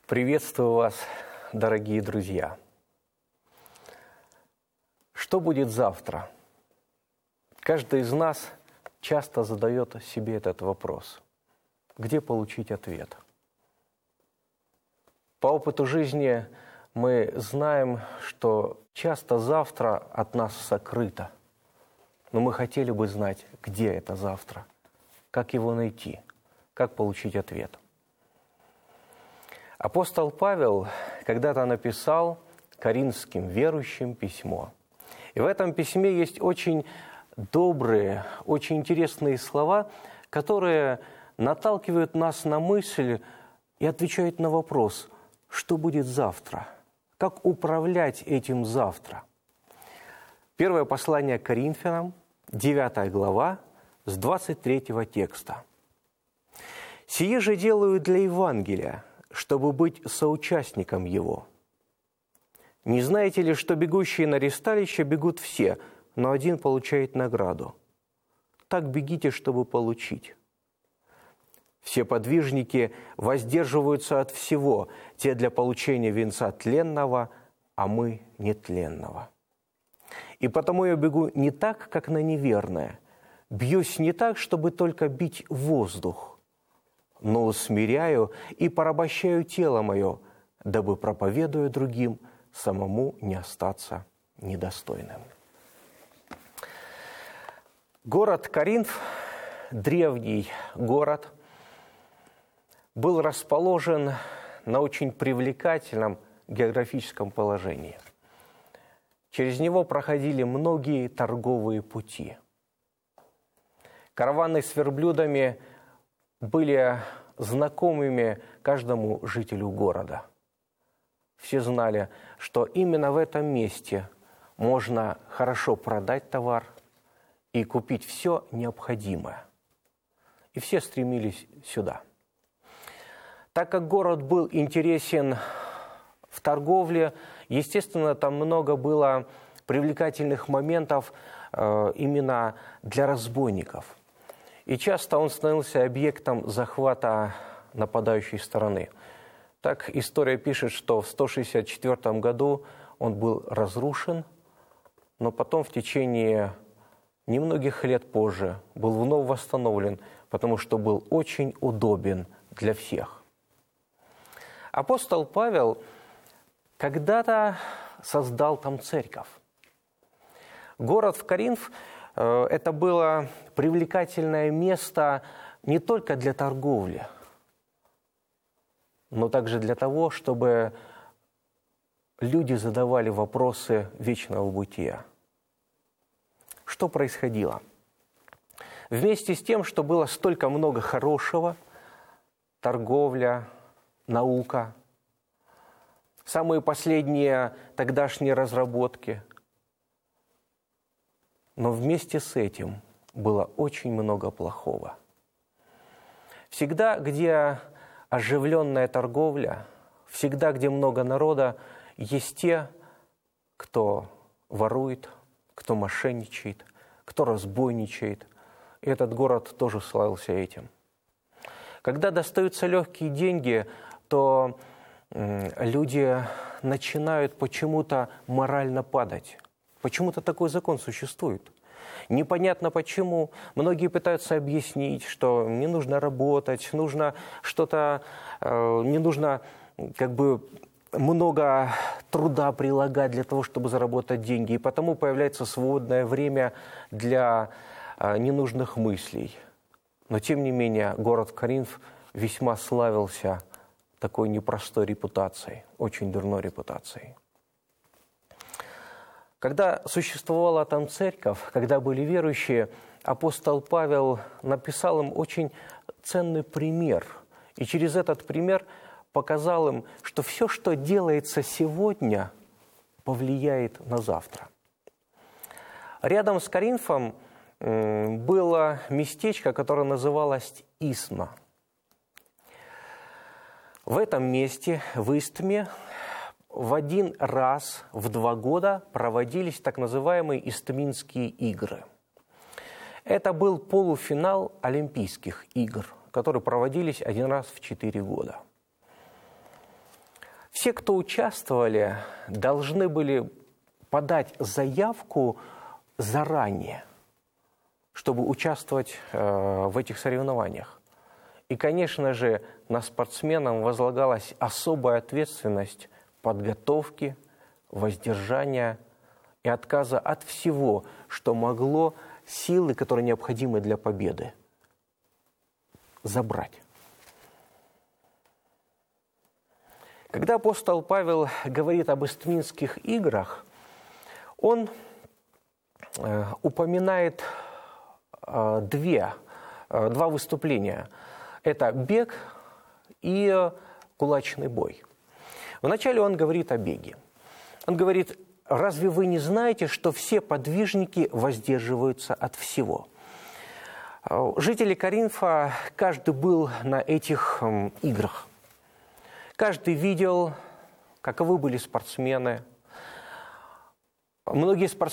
Приветствую вас, дорогие друзья. Что будет завтра? Каждый из нас часто задает себе этот вопрос. Где получить ответ? По опыту жизни мы знаем, что часто завтра от нас сокрыто. Но мы хотели бы знать, где это завтра, как его найти, как получить ответ. Апостол Павел когда-то написал коринфским верующим письмо. И в этом письме есть очень добрые, очень интересные слова, которые наталкивают нас на мысль и отвечают на вопрос, что будет завтра, как управлять этим завтра. Первое послание к Коринфянам, 9 глава, с 23 текста. «Сие же делаю для Евангелия, чтобы быть соучастником его. Не знаете ли, что бегущие на ресталище бегут все, но один получает награду? Так бегите, чтобы получить. Все подвижники воздерживаются от всего, те для получения венца тленного, а мы нетленного. И потому я бегу не так, как на неверное, бьюсь не так, чтобы только бить воздух, но усмиряю и порабощаю тело мое, дабы, проповедуя другим, самому не остаться недостойным». Город Коринф, древний город, был расположен на очень привлекательном географическом положении. Через него проходили многие торговые пути. Караваны с верблюдами были знакомыми каждому жителю города. Все знали, что именно в этом месте можно хорошо продать товар и купить все необходимое. И все стремились сюда. Так как город был интересен в торговле, естественно, там много было привлекательных моментов именно для разбойников. И часто он становился объектом захвата нападающей стороны. Так история пишет, что в 164 году он был разрушен, но потом в течение немногих лет позже был вновь восстановлен, потому что был очень удобен для всех. Апостол Павел когда-то создал там церковь. Город в Коринф – это было привлекательное место не только для торговли, но также для того, чтобы люди задавали вопросы вечного бытия. Что происходило? Вместе с тем, что было столько много хорошего, торговля, наука, самые последние тогдашние разработки, но вместе с этим было очень много плохого. Всегда, где оживленная торговля, всегда, где много народа, есть те, кто ворует, кто мошенничает, кто разбойничает. И этот город тоже славился этим. Когда достаются легкие деньги, то люди начинают почему-то морально падать. Почему-то такой закон существует. Непонятно почему. Многие пытаются объяснить, что не нужно работать, нужно что-то, не нужно много труда прилагать для того, чтобы заработать деньги. И потому появляется свободное время для ненужных мыслей. Но тем не менее город Коринф весьма славился такой непростой репутацией, очень дурной репутацией. Когда существовала там церковь, когда были верующие, апостол Павел написал им очень ценный пример. И через этот пример показал им, что все, что делается сегодня, повлияет на завтра. Рядом с Коринфом было местечко, которое называлось Истма. В этом месте, в Истме, в один раз в 2 года проводились так называемые Истминские игры. Это был полуфинал Олимпийских игр, которые проводились один раз в 4 года. все, кто участвовали, должны были подать заявку заранее, чтобы участвовать в этих соревнованиях. И, конечно же, на спортсменам возлагалась особая ответственность подготовки, воздержания и отказа от всего, что могло силы, которые необходимы для победы, забрать. Когда апостол Павел говорит об Истминских играх, он упоминает два выступления. Это бег и кулачный бой. Вначале он говорит о беге. Он говорит: разве вы не знаете, что все подвижники воздерживаются от всего? Жители Коринфа, каждый был на этих играх. Каждый видел, каковы были спортсмены. Многие спортсмены